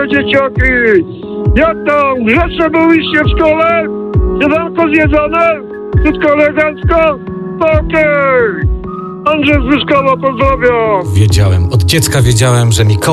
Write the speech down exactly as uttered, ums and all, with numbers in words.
moje dzieciaki. Jak tam? Grzeczne byliście w szkole? Śniadanko zjedzone? Wszystko elegancko? Okej. Andrzej z Wyszkowa, pozdrawiam. Wiedziałem, od dziecka wiedziałem, że Mikołaj